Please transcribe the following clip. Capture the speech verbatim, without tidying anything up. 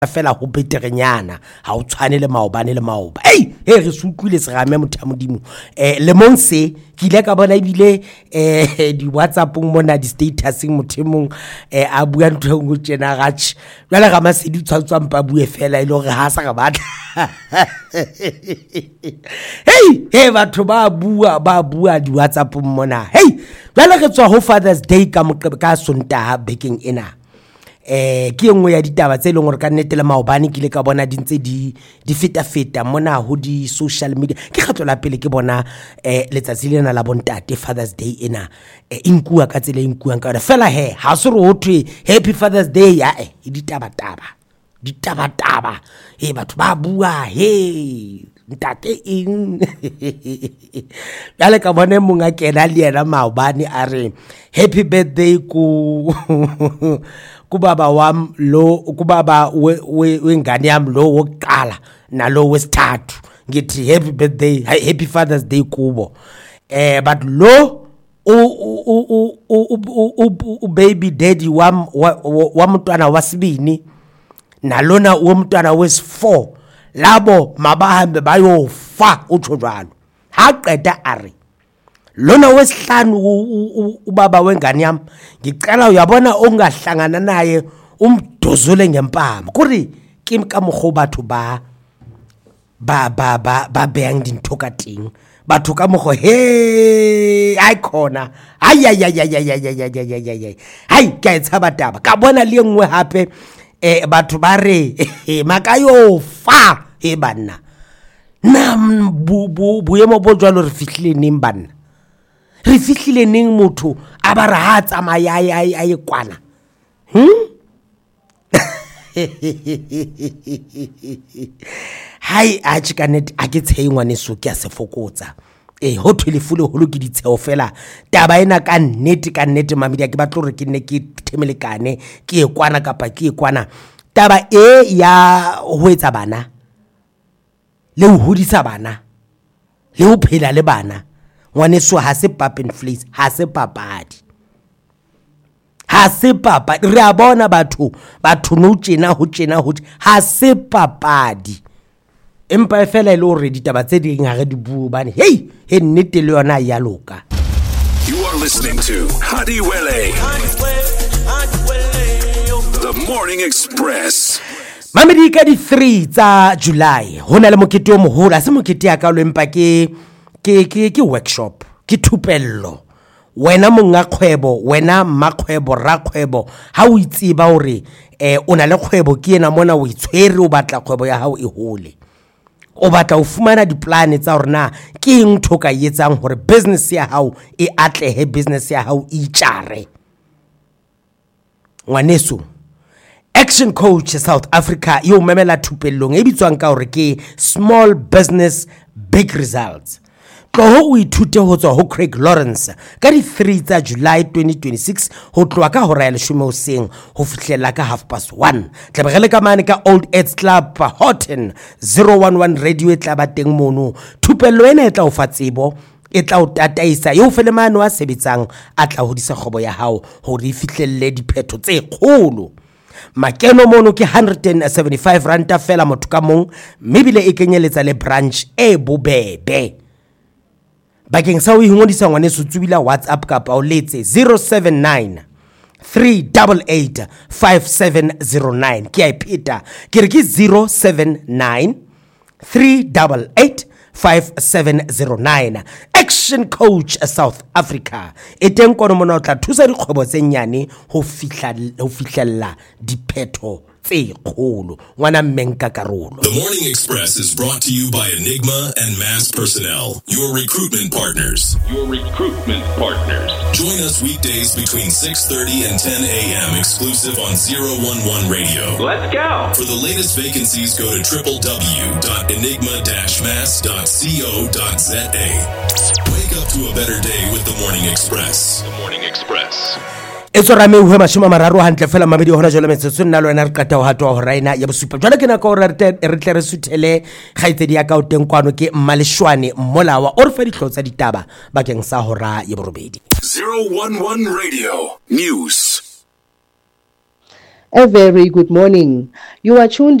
fela go beterenyana ha o tshwane le maobane le maoba ei he re sutlwile serame mothamodimo eh le monse ke ile ka bona ibile eh di WhatsApp mona di statusing mothemong eh a bua ntho go tsena gatch jwale ga masedi tshwantswa mpa bue fela ile gore ha sa ga batla hey he batho ba bua ba bua di WhatsApp mona hey jwale re tswa ho Father's Day ka moqebe ka Sontaha baking ena eh ke engwe ya ditaba tse leng gore ka nnete le maobane ke le ka bona dintse di di feta feta mona ho di social media ke kgatlo la pele ke bona eh letsatsi lena la bontate Father's Day ena eh inkua ka tsela inkuang ka fela he ha se re ho thwe Happy Father's Day ya eh ditaba taba ditaba taba he batho ba bua he ntate eng yale ka bone monga kena le yena maobane a re happy birthday ku ku baba wam lo ku baba wengane yam lo wokuqala nalo wesithathu ngithi happy birthday happy Father's Day kubo eh but lo u u u u baby daddy wam wamntwana wasibini nalona womntwana wes four labo mabahambe bayofa utsho njalo ha qeda ari lona wesihlanu ubaba wengane yami ngicela uyabona ongahlangana naye umdozole ngempama kuri kimi ka mogo batho ba ba ba ba ba bang dintho ka ting batho ka mogo he ai khona ai ai ai ai ai ai ai ai ka etshaba taba ka bona le engwe hape eh batho ba re makayo fa e banna na bu bu boemo bo jwalo re fihlile ning banna re fihlile ning motho a ba re ha tsamaya ai ai kwana hm hai a tshikanet a ke tshengwane so ke a se fokotsa eh ho thwele fule ho lo ke ditsheo fela taba ena ka nnete ka nnete mamedi ke batlo re ke nne ke themelekane ke e kwana kapa ke e kwana taba e ya ho etsa bana le ho hodisa bana le ho phela le bana ngwane so ha se pap and fleece ha se papadi ha se papa re a bona batho batho no tjena ho tjena ho ha se papadi empa fela ile hore ditaba tse ding ha re di bua bane hey he nnete le yona ya loka. You are listening to Hadiwele, The Morning Express. Mamedi ka di three tsa July hona le mokete o moholo a se mokete ya ka lo empa ke ke ke ke workshop ke thupello wena monga kgwebo wena makgwebo ra kgwebo ha o itsiba hore eh ona le kgwebo ke ena mona o itshwere o batla kgwebo ya hao e hole o batla o fumana di plan tsa hore na ke eng thoka yetsang hore business ya hao e atlehe business ya hao e tjare ngwaneso Action Coach South Africa yo memela thupellong e bitswang ka hore ke Small Business Big Results tlo o ithute ho tswa ho Craig Lawrence ka di three tsa July twenty twenty-six ho tloa ka hora ya leshome hoseng ho fihlela ka half past one tla begele ka mane ka Old Aids Club Houghton zero one one radio e tla ba teng mono thupello ena e tla o fa tsebo e tla o tataisa yo fele mane wa sebetsang a tla hodisa kgobo ya hao hore e fihlelle diphetho tse kgolo makeno mono ke one hundred seventy-five ranta fela motho ka mong mebile e kenyeletsa le branch e bobebe bakeng sa o ingodisa ngwane sutsubila WhatsApp ka pa o letse zero seven nine three eight eight five seven zero nine ke a ipeta ke re ke zero seven nine three eight eight five seven zero nine Action Coach South Africa e teng kono mona o tla thusa dikgwebo tse nyane ho fihla ho fihlella diphetho tse kgolo ngwana mmenka karolo. The Morning Express is brought to you by Enigma and Mass Personnel, your recruitment partners. Your recruitment partners. Join us weekdays between six thirty and ten a.m. exclusive on zero one one Radio. Let's go. For the latest vacancies, go to w w w dot enigma dash mass dot co dot z a. Wake up to a better day with The Morning Express. The Morning Express. Etso rame ho mashima mararo hantle fela mabedi hona jole metsotso nna lona re qata ho hatwa ho raina ya bosupa jwale ke na ka hore re tle re suthele kgaitsedi ya ka o teng kwano ke mmaleshwane mmolawa o re fa ditlotsa ditaba bakeng sa hora ya borobedi zero one one Radio News. A very good morning. You are tuned